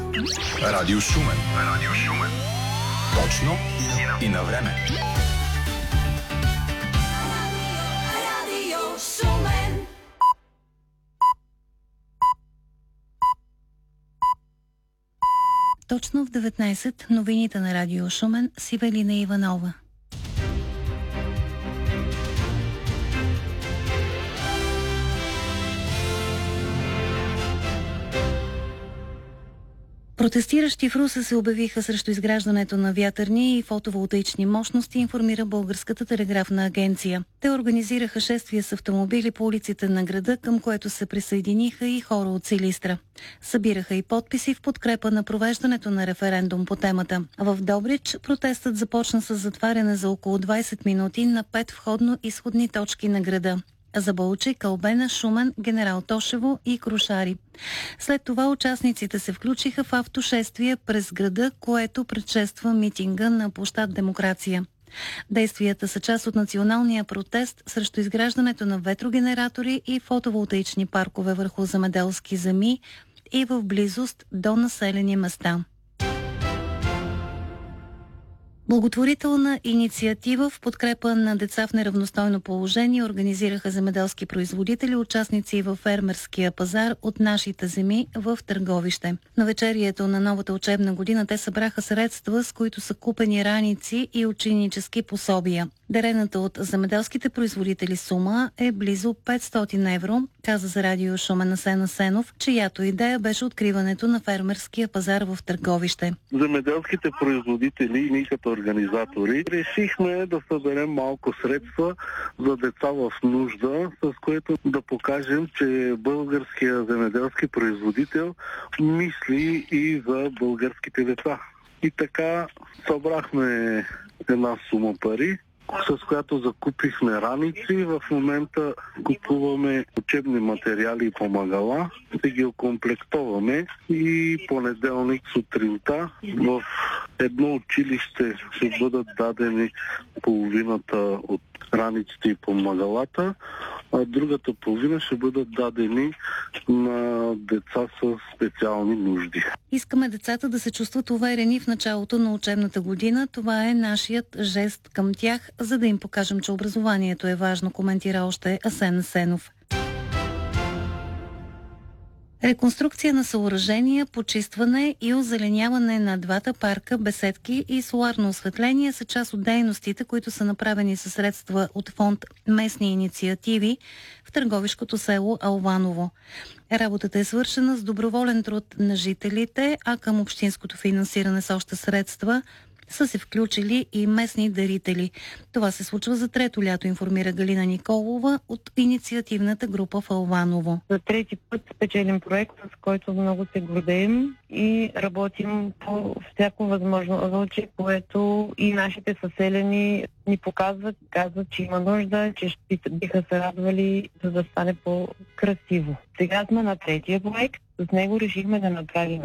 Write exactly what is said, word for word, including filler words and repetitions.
Радио Шумен. Радио Шумен. Точно и на време. Радио Шумен. Точно в деветнайсет новините на Радио Шумен с Ивелина Иванова. Протестиращи в Русе се обявиха срещу изграждането на вятърни и фотоволтаични мощности, информира Българската телеграфна агенция. Те организираха шествие с автомобили по улиците на града, към което се присъединиха и хора от Силистра. Събираха и подписи в подкрепа на провеждането на референдум по темата. В Добрич протестът започна с затваряне за около двайсет минути на пет входно-изходни точки на града. За Балчик, Албена, Шумен, Генерал Тошево и Крушари. След това участниците се включиха в автошествие през града, което предшества митинга на площад Демокрация. Действията са част от националния протест срещу изграждането на ветрогенератори и фотоволтаични паркове върху земеделски земи и в близост до населени места. Благотворителна инициатива в подкрепа на деца в неравностойно положение организираха земеделски производители, участници във фермерския пазар от нашите земи в Търговище. На вечерието на новата учебна година те събраха средства, с които са купени раници и ученически пособия. Дарената от земеделските производители сума е близо петстотин евро, каза за Радио Шумен Асен Асенов, чиято идея беше откриването на фермерския пазар в Търговище. Земеделските производители и ние като организатори решихме да съберем малко средства за деца в нужда, с което да покажем, че българския земеделски производител мисли и за българските деца. И така събрахме една сума пари, с която закупихме раници. В момента купуваме учебни материали и помагала, да ги окомплектоваме и понеделник сутринта в едно училище ще бъдат дадени половината от раниците и помагалата, а другата половина ще бъдат дадени на деца с специални нужди. Искаме децата да се чувстват уверени в началото на учебната година. Това е нашият жест към тях, за да им покажем, че образованието е важно, коментира още Асен Асенов. Реконструкция на съоръжения, почистване и озеленяване на двата парка, беседки и соларно осветление са част от дейностите, които са направени със средства от фонд Местни инициативи в търговишкото село Алваново. Работата е свършена с доброволен труд на жителите, а към общинското финансиране с още средства са се включили и местни дарители. Това се случва за трето лято, информира Галина Николова от инициативната група в Алваново. За трети път спечелим проект, с който много се гордеем и работим по всяко възможно случай, което и нашите съселени ни показват, казват, че има нужда, че ще биха се радвали, за да стане по-красиво. Сега сме на третия проект. С него решихме да направим